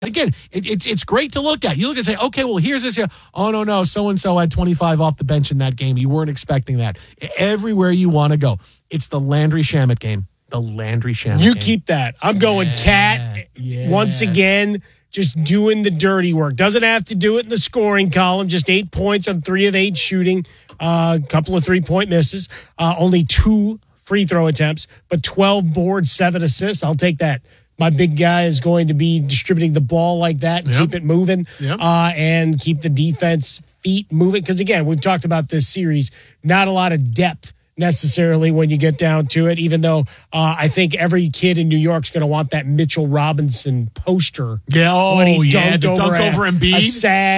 Again, it's great to look at. You look and say, okay, well, here's this here. Oh, no, so-and-so had 25 off the bench in that game. You weren't expecting that. Everywhere you want to go. It's the Landry Shamet game. The Landry Shamet game. You keep that. I'm going Cat once again, just doing the dirty work. Doesn't have to do it in the scoring column. Just 8 points on 3 of 8 shooting. A couple of 3-point misses. Only 2 free throw attempts, but 12 boards, 7 assists. I'll take that. My big guy is going to be distributing the ball like that and keep it moving and keep the defense feet moving. Because, again, we've talked about this series, not a lot of depth necessarily when you get down to it, even though I think every kid in New York's going to want that Mitchell Robinson poster. Yeah, when he the dunk over Embiid. A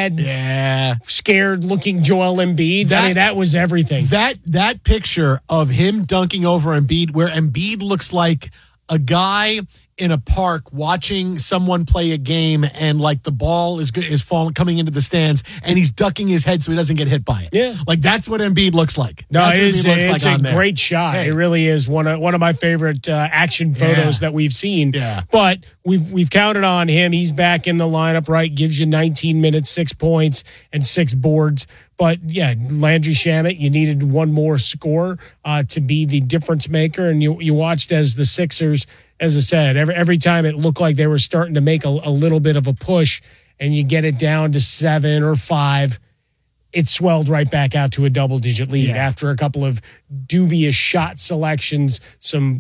sad, scared-looking Joel Embiid. That was everything. That picture of him dunking over Embiid, where Embiid looks like a guy in a park watching someone play a game and like the ball is falling coming into the stands and he's ducking his head so he doesn't get hit by it. Yeah. Like that's what Embiid looks like. No, it's a great shot. Hey. It really is one of my favorite action photos that we've seen. Yeah. But we've counted on him. He's back in the lineup, right? Gives you 19 minutes, 6 points and 6 boards. But, yeah, Landry Shamet, you needed one more score to be the difference maker. And you watched as the Sixers, as I said, every time it looked like they were starting to make a little bit of a push and you get it down to 7 or 5, it swelled right back out to a double-digit lead after a couple of dubious shot selections, some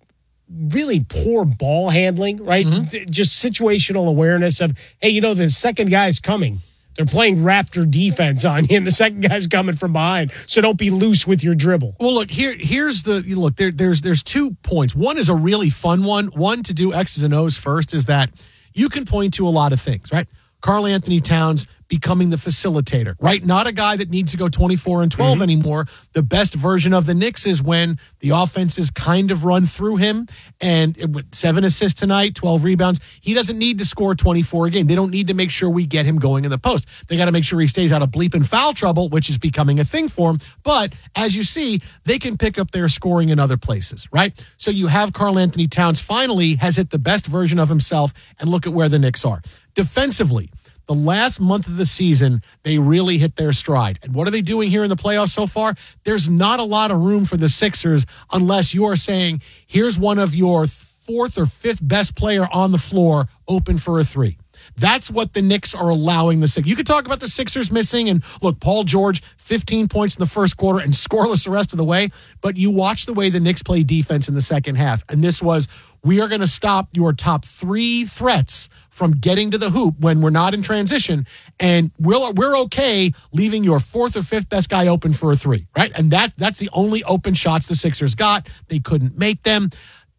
really poor ball handling, right? Mm-hmm. Just situational awareness of, hey, the second guy's coming. They're playing Raptor defense on you, and the second guy's coming from behind. So don't be loose with your dribble. Well, look, here's there's 2 points. One is a really fun one. One, to do X's and O's first, is that you can point to a lot of things, right? Karl Anthony Towns becoming the facilitator, right? Not a guy that needs to go 24 and 12 anymore. The best version of the Knicks is when the offenses kind of run through him, and with 7 assists tonight, 12 rebounds. He doesn't need to score 24 a game. They don't need to make sure we get him going in the post. They got to make sure he stays out of bleeping foul trouble, which is becoming a thing for him. But as you see, they can pick up their scoring in other places, right? So you have Karl Anthony Towns finally has hit the best version of himself, and look at where the Knicks are. Defensively, the last month of the season, they really hit their stride. And what are they doing here in the playoffs so far? There's not a lot of room for the Sixers unless you're saying, here's one of your 4th or 5th best player on the floor open for a 3. That's what the Knicks are allowing the Sixers. You could talk about the Sixers missing, and look, Paul George, 15 points in the first quarter and scoreless the rest of the way, but you watch the way the Knicks play defense in the second half, and this was, we are going to stop your top 3 threats from getting to the hoop when we're not in transition, and we're okay leaving your 4th or 5th best guy open for a 3, right? And that's the only open shots the Sixers got. They couldn't make them.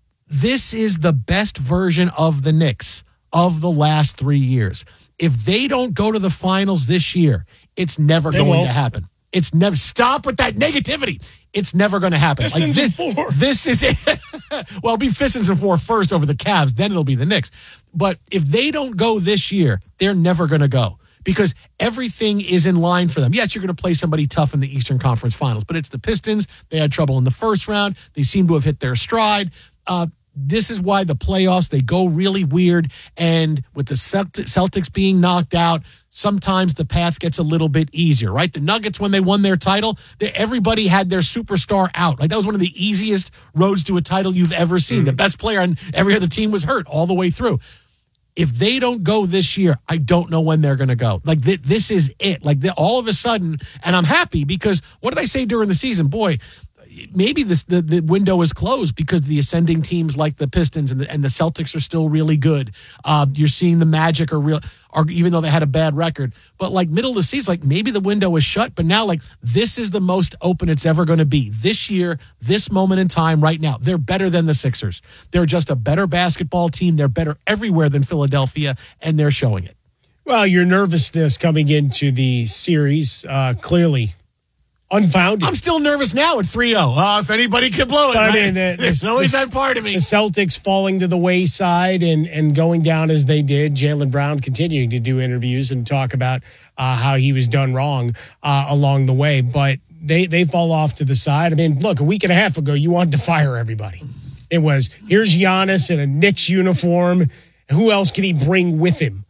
This is the best version of the Knicks of the last 3 years. If they don't go to the finals this year, it's never going to happen. It's never. Stop with that negativity. It's never going to happen. Pistons in 4. This is it. Well, it'll be Pistons in 4 first over the Cavs. Then it'll be the Knicks. But if they don't go this year, they're never going to go because everything is in line for them. Yes, you're going to play somebody tough in the Eastern Conference Finals, but it's the Pistons. They had trouble in the first round. They seem to have hit their stride. This is why the playoffs, they go really weird. And with the Celtics being knocked out, sometimes the path gets a little bit easier, right? The Nuggets, when they won their title, everybody had their superstar out. Like that was one of the easiest roads to a title you've ever seen. The best player on every other team was hurt all the way through. If they don't go this year, I don't know when they're going to go. Like this is it. Like all of a sudden, and I'm happy because what did I say during the season? Boy, maybe the window is closed because the ascending teams like the Pistons and the Celtics are still really good. You're seeing the Magic are even though they had a bad record. But like middle of the season, like maybe the window is shut. But now like this is the most open it's ever going to be. This year, this moment in time right now, they're better than the Sixers. They're just a better basketball team. They're better everywhere than Philadelphia, and they're showing it. Well, your nervousness coming into the series clearly unfounded. I'm still nervous now at 3-0. If anybody can blow it. Right? There's always that part of me. The Celtics falling to the wayside and going down as they did. Jaylen Brown continuing to do interviews and talk about how he was done wrong along the way. But they fall off to the side. I mean, look, a week and a half ago, you wanted to fire everybody. It was, here's Giannis in a Knicks uniform. Who else can he bring with him?